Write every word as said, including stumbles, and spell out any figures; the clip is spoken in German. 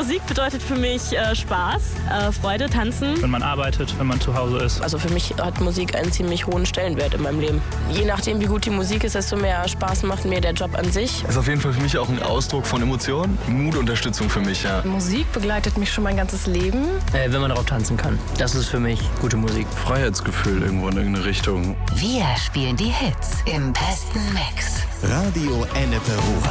Musik bedeutet für mich äh, Spaß, äh, Freude, Tanzen. Wenn man arbeitet, wenn man zu Hause ist. Also für mich hat Musik einen ziemlich hohen Stellenwert in meinem Leben. Je nachdem, wie gut die Musik ist, desto mehr Spaß macht mir der Job an sich. Ist auf jeden Fall für mich auch ein Ausdruck von Emotionen, Mutunterstützung für mich, ja. Musik begleitet mich schon mein ganzes Leben. Äh, wenn man darauf tanzen kann. Das ist für mich gute Musik. Freiheitsgefühl irgendwo in irgendeine Richtung. Wir spielen die Hits im besten Mix. Radio Ennepe Ruhr.